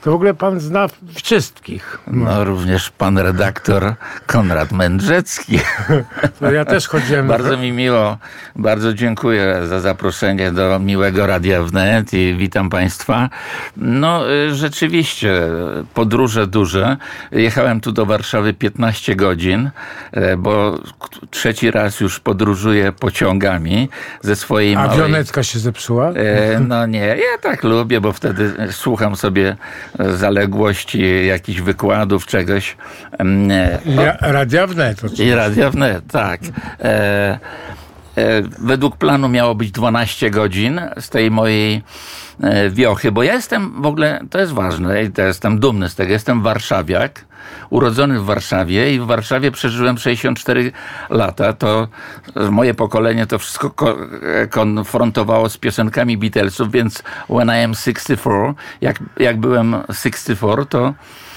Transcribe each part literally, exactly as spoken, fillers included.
to w ogóle pan zna wszystkich. No również pan redaktor Konrad Mędrzecki. To ja też chodziłem. Bardzo mi miło, bardzo dziękuję za zaproszenie do miłego Radia Wnet i witam państwa. No rzeczywiście, podróże duże. Jechałem tu do Warszawy piętnaście godzin, bo trzeci raz już podróżuję pociągami ze swojej małej... Awionecka się zepsuła? No nie, ja tak lubię, bo wtedy słucham sobie zaległości jakichś wykładów, czegoś. Ja, Radia Wnet. I Radia Wnet, tak. E, e, według planu miało być dwanaście godzin z tej mojej e, wiochy, bo ja jestem w ogóle, to jest ważne i to jestem dumny z tego, jestem warszawiak, urodzony w Warszawie i w Warszawie przeżyłem sześćdziesiąt cztery lata. To moje pokolenie to wszystko ko- konfrontowało z piosenkami Beatlesów, więc when I am sixty-four, jak, jak byłem sixty-four, to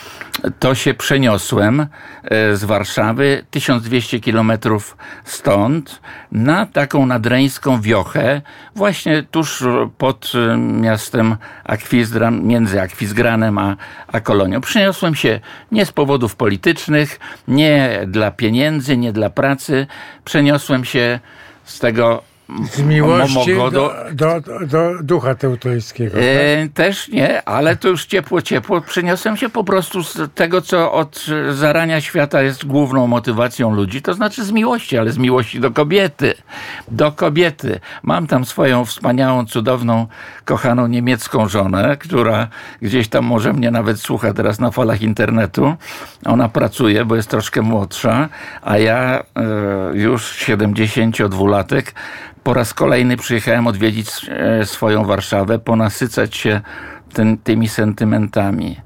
to się przeniosłem z Warszawy tysiąc dwieście kilometrów stąd na taką nadreńską wiochę, właśnie tuż pod miastem Akwizgram, między Akwizgranem a, a Kolonią. Przeniosłem się nie z powodów politycznych, nie dla pieniędzy, nie dla pracy. Przeniosłem się z tego Z miłości do, do, do, do ducha teutońskiego. E, tak? też nie, ale to już ciepło, ciepło. Przeniosłem się po prostu z tego, co od zarania świata jest główną motywacją ludzi, to znaczy z miłości, ale z miłości do kobiety. Do kobiety. Mam tam swoją wspaniałą, cudowną, kochaną niemiecką żonę, która gdzieś tam może mnie nawet słucha teraz na falach internetu. Ona pracuje, bo jest troszkę młodsza, a ja e, już siedemdziesięciodwulatek po raz kolejny przyjechałem odwiedzić e, swoją Warszawę, ponasycać się ten, tymi sentymentami.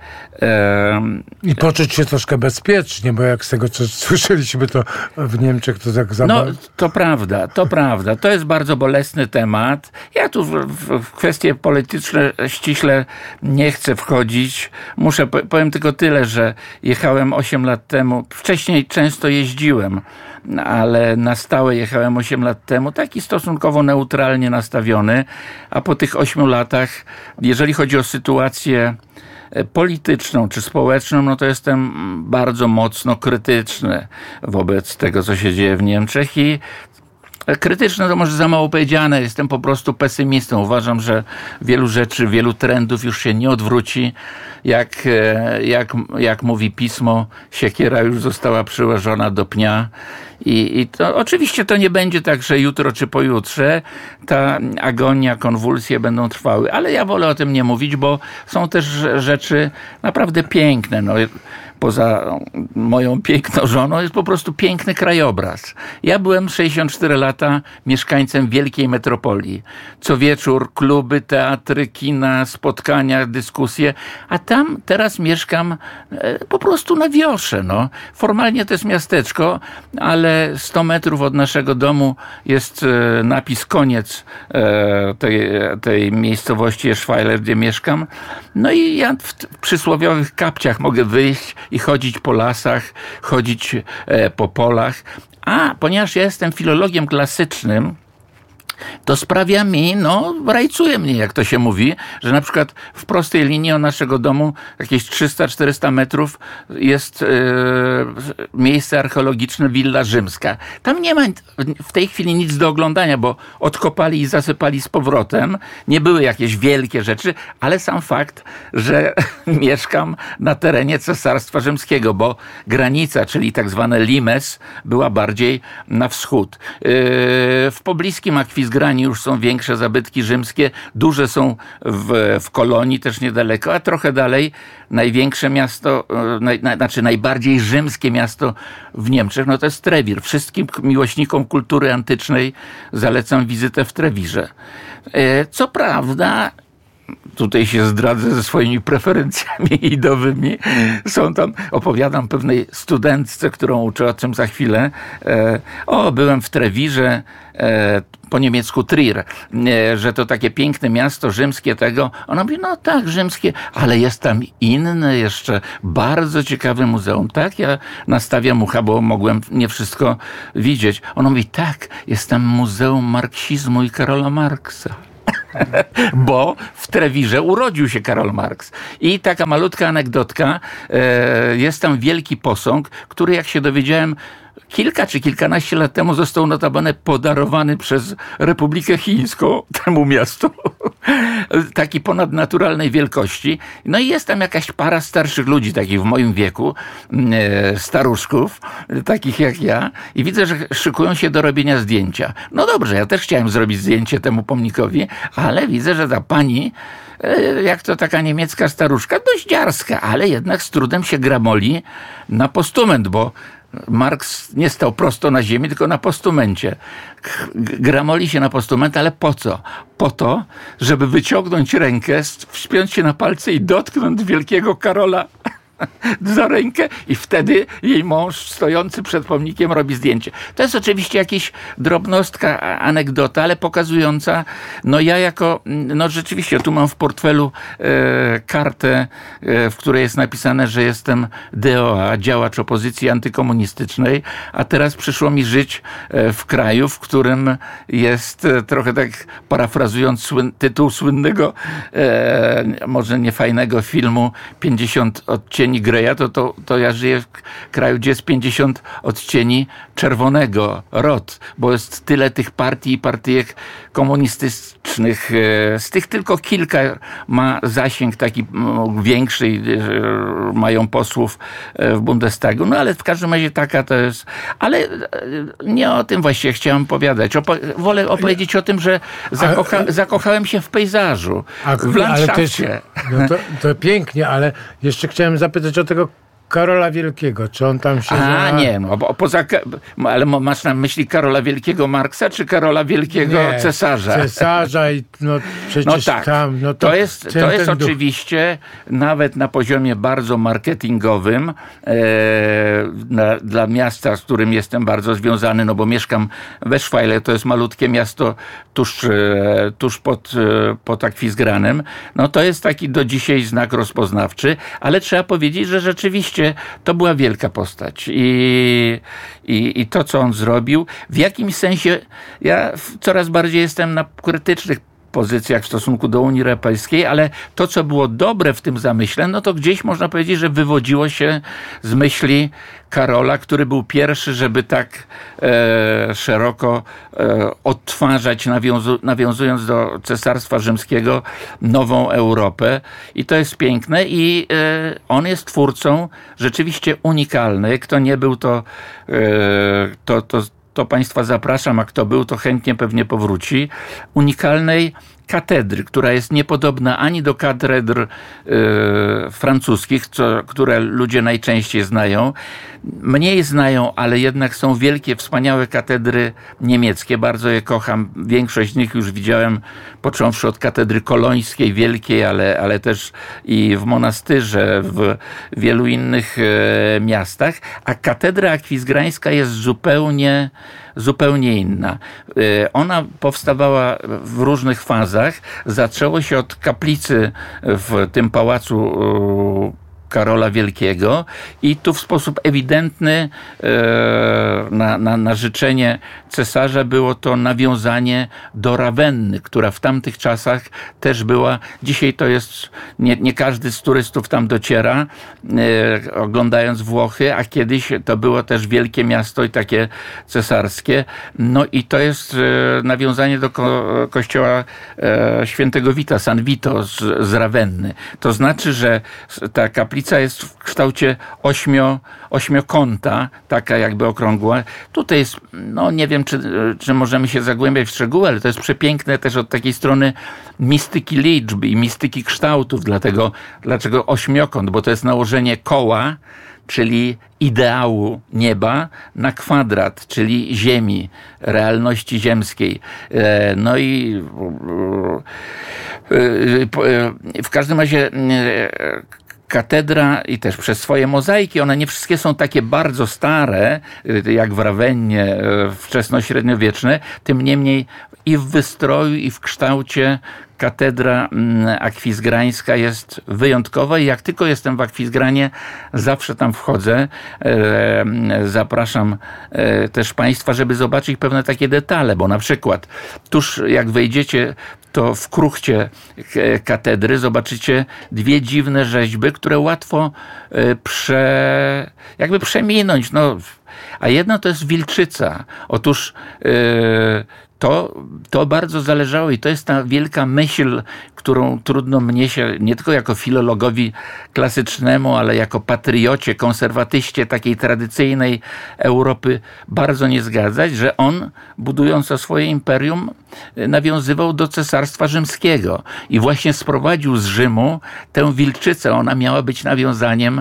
E, I poczuć się troszkę bezpiecznie, bo jak z tego, co słyszeliśmy, to w Niemczech to tak No, zabawne. to prawda, to prawda. To jest bardzo bolesny temat. Ja tu w, w, w kwestie polityczne ściśle nie chcę wchodzić. Muszę, powiem tylko tyle, że jechałem osiem lat temu. Wcześniej często jeździłem, ale na stałe jechałem osiem lat temu, taki stosunkowo neutralnie nastawiony, a po tych ośmiu latach, jeżeli chodzi o sytuację polityczną czy społeczną, no to jestem bardzo mocno krytyczny wobec tego, co się dzieje w Niemczech i krytyczne to może za mało powiedziane, jestem po prostu pesymistą. Uważam, że wielu rzeczy, wielu trendów już się nie odwróci. Jak, jak, jak mówi pismo, siekiera już została przyłożona do pnia. I, I to oczywiście to nie będzie tak, że jutro czy pojutrze ta agonia, konwulsje będą trwały, ale ja wolę o tym nie mówić, bo są też rzeczy naprawdę piękne. No, poza moją piękną żoną jest po prostu piękny krajobraz. Ja byłem sześćdziesiąt cztery lata mieszkańcem wielkiej metropolii. Co wieczór kluby, teatry, kina, spotkania, dyskusje, a tam teraz mieszkam po prostu na wiosze. No. Formalnie to jest miasteczko, ale sto metrów od naszego domu jest napis koniec tej, tej miejscowości Eschweiler, gdzie mieszkam. No i ja w przysłowiowych kapciach mogę wyjść i chodzić po lasach, chodzić po polach. A ponieważ ja jestem filologiem klasycznym, to sprawia mi, no rajcuje mnie, jak to się mówi, że na przykład w prostej linii od naszego domu jakieś trzysta czterysta metrów jest yy, miejsce archeologiczne Willa Rzymska. Tam nie ma w tej chwili nic do oglądania, bo odkopali i zasypali z powrotem. Nie były jakieś wielkie rzeczy, ale sam fakt, że mieszkam na terenie Cesarstwa Rzymskiego, bo granica, czyli tak zwane limes, była bardziej na wschód. Yy, w pobliskim Akwizgranie już są większe zabytki rzymskie, duże są w, w Kolonii, też niedaleko, a trochę dalej największe miasto, naj, na, znaczy najbardziej rzymskie miasto w Niemczech, no to jest Trewir. Wszystkim miłośnikom kultury antycznej zalecam wizytę w Trewirze. Co prawda, tutaj się zdradzę ze swoimi preferencjami idowymi. Są tam, opowiadam pewnej studentce, którą uczę, o czym za chwilę. E, o, byłem w Trewirze, e, po niemiecku Trier, e, że to takie piękne miasto rzymskie tego. Ona mówi, no tak, rzymskie, ale jest tam inne jeszcze, bardzo ciekawe muzeum. Tak, ja nastawiam ucha, bo mogłem nie wszystko widzieć. Ona mówi, tak, jest tam Muzeum Marksizmu i Karola Marksa. bo w Trewirze urodził się Karol Marx. I taka malutka anegdotka, jest tam wielki posąg, który, jak się dowiedziałem, kilka czy kilkanaście lat temu został notabene podarowany przez Republikę Chińską temu miastu. Taki ponadnaturalnej wielkości. No i jest tam jakaś para starszych ludzi, takich w moim wieku, staruszków, takich jak ja, i widzę, że szykują się do robienia zdjęcia. No dobrze, ja też chciałem zrobić zdjęcie temu pomnikowi, ale widzę, że ta pani, jak to taka niemiecka staruszka, dość dziarska, ale jednak z trudem się gramoli na postument, bo Marks nie stał prosto na ziemi, tylko na postumencie. Gramoli się na postument, ale po co? Po to, żeby wyciągnąć rękę, wspiąć się na palce i dotknąć wielkiego Karola za rękę i wtedy jej mąż stojący przed pomnikiem robi zdjęcie. To jest oczywiście jakaś drobnostka, anegdota, ale pokazująca, no ja jako, no rzeczywiście tu mam w portfelu e, kartę, e, w której jest napisane, że jestem D O A, działacz opozycji antykomunistycznej, a teraz przyszło mi żyć e, w kraju, w którym jest, e, trochę tak parafrazując słyn, tytuł słynnego, e, może niefajnego filmu pięćdziesiąt odcieni Greya, to, to, to ja żyję w kraju, gdzie jest pięćdziesiąt odcieni czerwonego, rot, bo jest tyle tych partii i partyjek komunistycznych. Z tych tylko kilka ma zasięg taki większy, mają posłów w Bundestagu, no ale w każdym razie taka to jest. Ale nie o tym właściwie chciałem opowiadać. Opo- wolę opowiedzieć o tym, że zakocha- zakochałem się w pejzażu, a, w landszafcie. Ale to, jest, no to, to pięknie, ale jeszcze chciałem zapytać o tego Karola Wielkiego, czy on tam się... A, za... nie, no, bo poza... Ale masz na myśli Karola Wielkiego Marksa, czy Karola Wielkiego nie, cesarza? Cesarza i no przecież no tak, tam... No to, to jest, ten, to jest ten oczywiście nawet na poziomie bardzo marketingowym e, na, dla miasta, z którym jestem bardzo związany, no bo mieszkam we Szwajle, to jest malutkie miasto tuż, e, tuż pod, e, pod Akwizgranem. No to jest taki do dzisiaj znak rozpoznawczy, ale trzeba powiedzieć, że rzeczywiście to była wielka postać i, i, i to, co on zrobił, w jakimś sensie ja coraz bardziej jestem na krytycznych pozycjach w stosunku do Unii Europejskiej, ale to, co było dobre w tym zamyśle, no to gdzieś można powiedzieć, że wywodziło się z myśli Karola, który był pierwszy, żeby tak e, szeroko e, odtwarzać, nawiązu, nawiązując do Cesarstwa Rzymskiego, nową Europę. I to jest piękne i e, on jest twórcą rzeczywiście unikalny. Kto nie był, to, e, to, to to Państwa zapraszam, a kto był, to chętnie pewnie powróci. Unikalnej katedry, która jest niepodobna ani do katedr yy, francuskich, co, które ludzie najczęściej znają. Mniej znają, ale jednak są wielkie, wspaniałe katedry niemieckie. Bardzo je kocham. Większość z nich już widziałem, począwszy od katedry kolońskiej, wielkiej, ale, ale też i w Monastyrze, w wielu innych e, miastach. A katedra akwizgrańska jest zupełnie, zupełnie inna. E, ona powstawała w różnych fazach. Zaczęło się od kaplicy w tym pałacu e, Karola Wielkiego i tu w sposób ewidentny e, na, na, na życzenie cesarza było to nawiązanie do Rawenny, która w tamtych czasach też była, dzisiaj to jest, nie, nie każdy z turystów tam dociera, e, oglądając Włochy, a kiedyś to było też wielkie miasto i takie cesarskie. No i to jest e, nawiązanie do ko, kościoła e, świętego Wita, San Vito z, z Rawenny. To znaczy, że ta kaplica jest w kształcie ośmio, ośmiokąta, taka jakby okrągła. Tutaj jest, no nie wiem, czy, czy możemy się zagłębiać w szczegóły, ale to jest przepiękne też od takiej strony mistyki liczb i mistyki kształtów. Dlatego, dlaczego ośmiokąt? Bo to jest nałożenie koła, czyli ideału nieba, na kwadrat, czyli ziemi, realności ziemskiej. No i w każdym razie katedra i też przez swoje mozaiki, one nie wszystkie są takie bardzo stare, jak w Rawennie wczesnośredniowieczne, tym niemniej i w wystroju, i w kształcie katedra akwizgrańska jest wyjątkowa i jak tylko jestem w Akwizgranie, zawsze tam wchodzę. Zapraszam też Państwa, żeby zobaczyć pewne takie detale, bo na przykład tuż jak wejdziecie, to w kruchcie katedry zobaczycie dwie dziwne rzeźby, które łatwo prze, jakby przeminąć. No, a jedna to jest wilczyca. Otóż yy, to, to bardzo zależało i to jest ta wielka myśl, którą trudno mnie się, nie tylko jako filologowi klasycznemu, ale jako patriocie, konserwatyście takiej tradycyjnej Europy bardzo nie zgadzać, że on, budując to swoje imperium, nawiązywał do Cesarstwa Rzymskiego i właśnie sprowadził z Rzymu tę wilczycę. Ona miała być nawiązaniem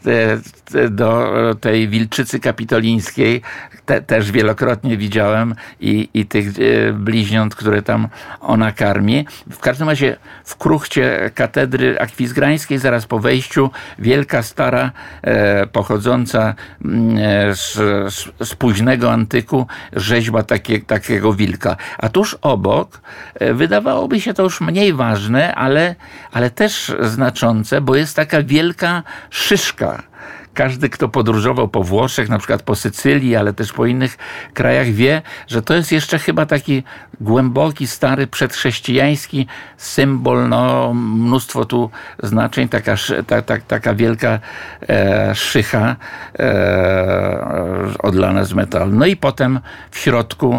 do tej wilczycy kapitolińskiej. Te, też wielokrotnie widziałem i, i tych bliźniąt, które tam ona karmi. W każdym razie w kruchcie katedry akwizgrańskiej, zaraz po wejściu, wielka, stara, e, pochodząca e, z, z późnego antyku rzeźba takie, takiego wilka. A tuż obok, e, wydawałoby się to już mniej ważne, ale, ale też znaczące, bo jest taka wielka szyszka. Każdy, kto podróżował po Włoszech, na przykład po Sycylii, ale też po innych krajach, wie, że to jest jeszcze chyba taki głęboki, stary, przedchrześcijański symbol, no mnóstwo tu znaczeń, taka, ta, ta, taka wielka e, szycha e, odlana z metalu. No i potem w środku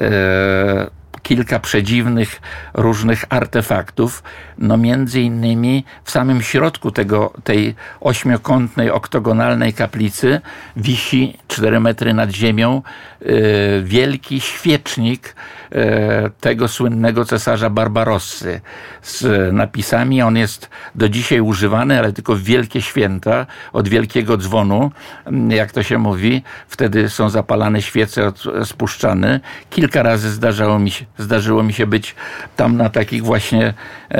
e, kilka przedziwnych różnych artefaktów, no między innymi w samym środku tego, tej ośmiokątnej, oktogonalnej kaplicy wisi cztery metry nad ziemią yy, wielki świecznik yy, tego słynnego cesarza Barbarossy z napisami. On jest do dzisiaj używany, ale tylko w wielkie święta, od wielkiego dzwonu, jak to się mówi, wtedy są zapalane świece, od, spuszczane. Kilka razy zdarzało mi się Zdarzyło mi się być tam na takich właśnie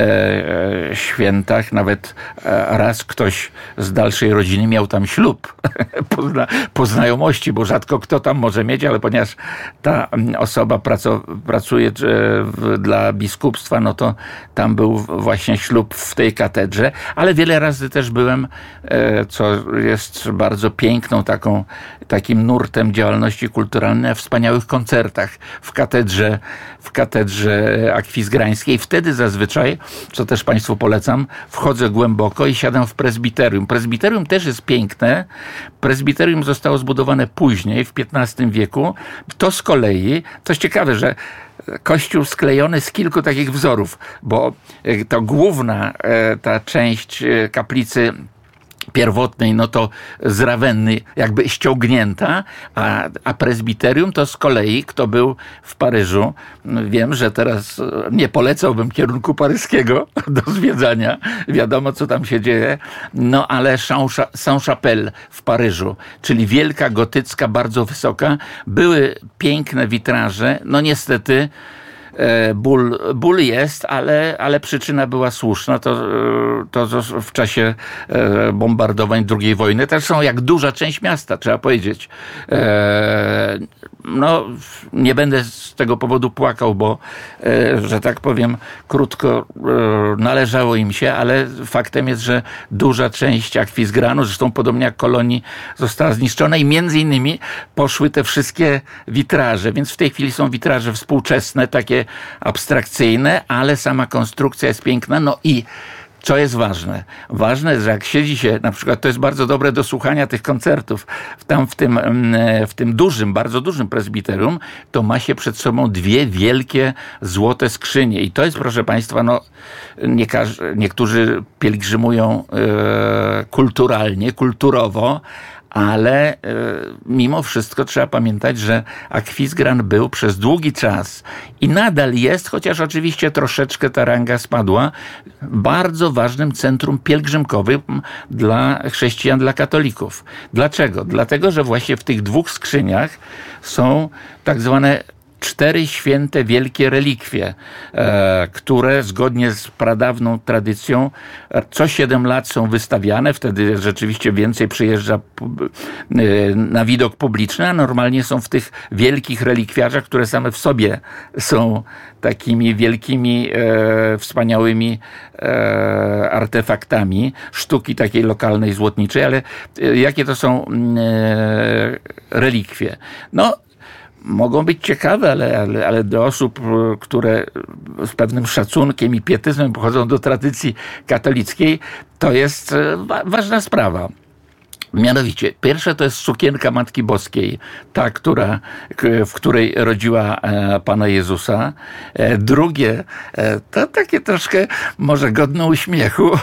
e, świętach. Nawet e, raz ktoś z dalszej rodziny miał tam ślub po, zna, po znajomości, bo rzadko kto tam może mieć, ale ponieważ ta osoba praco, pracuje e, w, dla biskupstwa, no to tam był właśnie ślub w tej katedrze. Ale wiele razy też byłem, e, co jest bardzo piękną taką, takim nurtem działalności kulturalnej, na wspaniałych koncertach w katedrze w katedrze akwizgrańskiej. Wtedy zazwyczaj, co też Państwu polecam, wchodzę głęboko i siadam w prezbiterium. Prezbiterium też jest piękne. Prezbiterium zostało zbudowane później, w piętnastym wieku. To z kolei, coś ciekawe, że kościół sklejony z kilku takich wzorów, bo to główna ta część kaplicy pierwotnej, no to z Rawenny jakby ściągnięta, a, a prezbiterium to z kolei, kto był w Paryżu, wiem, że teraz nie polecałbym kierunku paryskiego do zwiedzania, wiadomo co tam się dzieje, no ale Saint-Chapelle w Paryżu, czyli wielka, gotycka, bardzo wysoka, były piękne witraże, no niestety Ból, ból jest, ale, ale przyczyna była słuszna. To, to w czasie bombardowań drugiej wojny też są jak duża część miasta, trzeba powiedzieć. No, nie będę z tego powodu płakał, bo, że tak powiem, krótko należało im się, ale faktem jest, że duża część Akwizgranu, zresztą podobnie jak Kolonii, została zniszczona i między innymi poszły te wszystkie witraże, więc w tej chwili są witraże współczesne, takie abstrakcyjne, ale sama konstrukcja jest piękna. No i co jest ważne? Ważne jest, że jak siedzi się, na przykład to jest bardzo dobre do słuchania tych koncertów, tam w tym, w tym dużym, bardzo dużym prezbiterium, to ma się przed sobą dwie wielkie złote skrzynie. I to jest, proszę Państwa, no nie każ, niektórzy pielgrzymują e, kulturalnie, kulturowo, ale e, mimo wszystko trzeba pamiętać, że Akwizgran był przez długi czas i nadal jest, chociaż oczywiście troszeczkę ta ranga spadła, bardzo ważnym centrum pielgrzymkowym dla chrześcijan, dla katolików. Dlaczego? Dlatego, że właśnie w tych dwóch skrzyniach są tak zwane cztery święte, wielkie relikwie, e, które zgodnie z pradawną tradycją co siedem lat są wystawiane. Wtedy rzeczywiście więcej przyjeżdża e, na widok publiczny, a normalnie są w tych wielkich relikwiarzach, które same w sobie są takimi wielkimi, e, wspaniałymi e, artefaktami sztuki takiej lokalnej, złotniczej, ale e, jakie to są e, relikwie? No, mogą być ciekawe, ale, ale, ale do osób, które z pewnym szacunkiem i pietyzmem pochodzą do tradycji katolickiej, to jest wa- ważna sprawa. Mianowicie, pierwsze to jest sukienka Matki Boskiej, ta, która, w której rodziła e, Pana Jezusa. E, drugie, e, to takie troszkę może godne uśmiechu,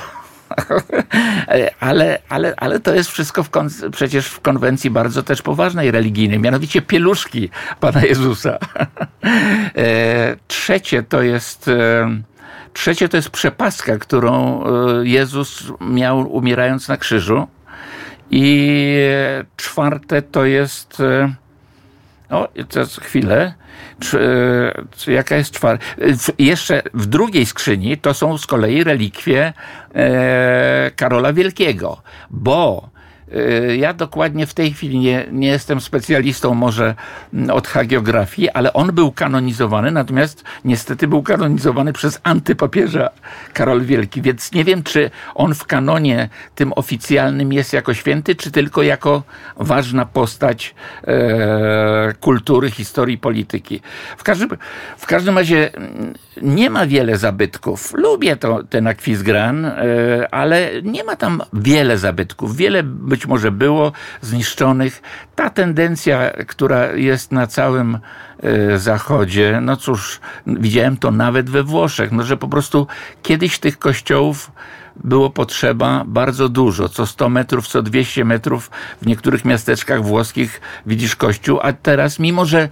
ale, ale, ale to jest wszystko w kon- przecież w konwencji bardzo też poważnej, religijnej, mianowicie pieluszki Pana Jezusa. e, trzecie to jest... E, trzecie to jest przepaska, którą Jezus miał umierając na krzyżu. I czwarte to jest... O, to chwilę. Jaka jest czwarta? Jeszcze w drugiej skrzyni to są z kolei relikwie Karola Wielkiego, bo ja dokładnie w tej chwili nie, nie jestem specjalistą może od hagiografii, ale on był kanonizowany, natomiast niestety był kanonizowany przez antypapieża Karol Wielki, więc nie wiem, czy on w kanonie tym oficjalnym jest jako święty, czy tylko jako ważna postać e, kultury, historii, polityki. W każdym, w każdym razie nie ma wiele zabytków. Lubię to, ten Aquisgrán, e, ale nie ma tam wiele zabytków. Wiele być może było zniszczonych. Ta tendencja, która jest na całym y, zachodzie, no cóż, widziałem to nawet we Włoszech, no, że po prostu kiedyś tych kościołów było potrzeba bardzo dużo. Co sto metrów, co dwieście metrów w niektórych miasteczkach włoskich widzisz kościół, a teraz, mimo że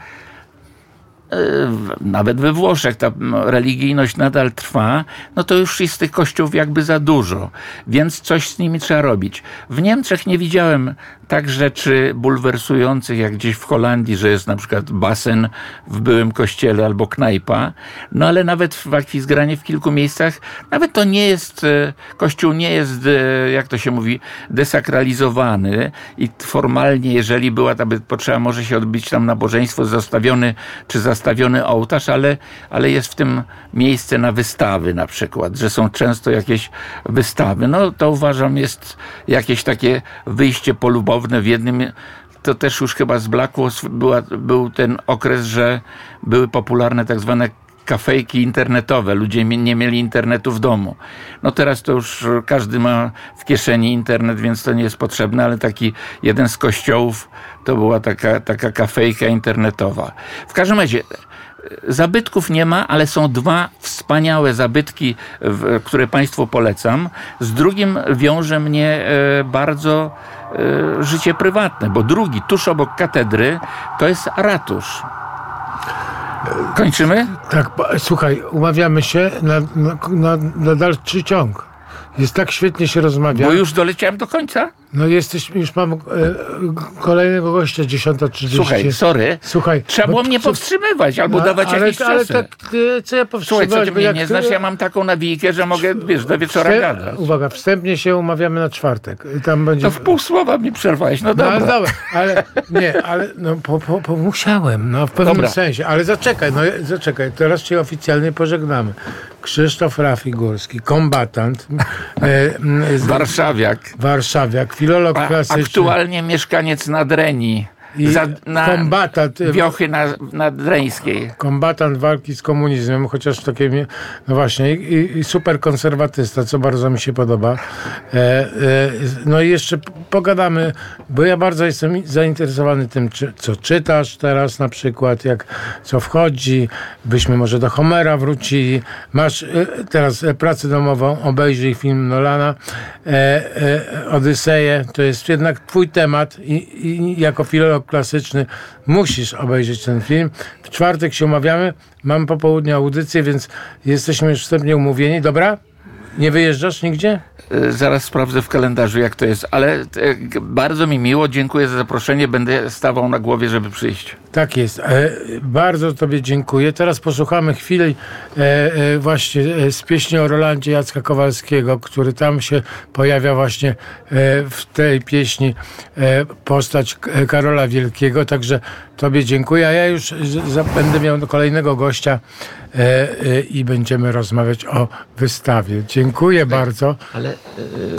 nawet we Włoszech ta religijność nadal trwa, no to już jest tych kościołów jakby za dużo, więc coś z nimi trzeba robić. W Niemczech nie widziałem tak rzeczy bulwersujących jak gdzieś w Holandii, że jest na przykład basen w byłym kościele albo knajpa, no ale nawet w Aquisgranie w kilku miejscach, nawet to nie jest, kościół nie jest, jak to się mówi, desakralizowany i formalnie, jeżeli była ta potrzeba, może się odbyć tam nabożeństwo, zastawiony czy zastawiony ołtarz, ale, ale jest w tym miejsce na wystawy na przykład, że są często jakieś wystawy. No to uważam jest jakieś takie wyjście polubowne w jednym, to też już chyba zblakło, była, był ten okres, że były popularne tak zwane kafejki internetowe. Ludzie nie mieli internetu w domu. No teraz to już każdy ma w kieszeni internet, więc to nie jest potrzebne, ale taki jeden z kościołów to była taka, taka kafejka internetowa. W każdym razie zabytków nie ma, ale są dwa wspaniałe zabytki, które Państwu polecam. Z drugim wiąże mnie bardzo życie prywatne, bo drugi, tuż obok katedry, to jest ratusz. Kończymy? Tak, słuchaj, umawiamy się na, na, na, na dalszy ciąg. Jest tak świetnie się rozmawia. Bo już doleciałem do końca? No jesteś, już mam e, kolejnego gościa, dziesiąta trzydzieści. Słuchaj, sorry. Słuchaj. Trzeba było mnie co, powstrzymywać albo no, dawać ale, jakieś ale czasy. Ale tak, co ja powstrzymywać? Słuchaj, co ty mnie nie jak, znasz, ja mam taką nawijkę, że mogę, wiesz, do wieczora wstęp, gadać. Uwaga, wstępnie się umawiamy na czwartek. Tam będzie... To w pół słowa mi przerwałeś, no dobra. No, dobra, ale nie, ale no, po, po, po musiałem, no w pewnym dobra. sensie, ale zaczekaj, no zaczekaj, teraz cię oficjalnie pożegnamy. Krzysztof Rafigórski, kombatant, e, z, warszawiak, warszawiak, filolog A, klasyczny. Aktualnie mieszkaniec Nadrenii. I Za, na kombatant Wiochy na, nadreńskiej. Kombatant walki z komunizmem, chociaż takie, no właśnie, i, i super konserwatysta, co bardzo mi się podoba. E, e, no i jeszcze pogadamy, bo ja bardzo jestem zainteresowany tym, czy, co czytasz teraz na przykład, jak co wchodzi, byśmy może do Homera wrócili. Masz e, teraz pracę domową, obejrzyj film Nolana, e, e, Odyseję, to jest jednak twój temat i, i jako filolog klasyczny musisz obejrzeć ten film. W czwartek się umawiamy, mam popołudnie audycję, więc jesteśmy już wstępnie umówieni. Dobra? Nie wyjeżdżasz nigdzie? Zaraz sprawdzę w kalendarzu, jak to jest, ale bardzo mi miło, dziękuję za zaproszenie, będę stawał na głowie, żeby przyjść. Tak jest. E, bardzo Tobie dziękuję. Teraz posłuchamy chwili e, e, właśnie e, z pieśni o Rolandzie Jacka Kowalskiego, który tam się pojawia właśnie e, w tej pieśni e, postać Karola Wielkiego. Także Tobie dziękuję. A ja już z, będę miał kolejnego gościa e, e, i będziemy rozmawiać o wystawie. Dziękuję bardzo. Ale,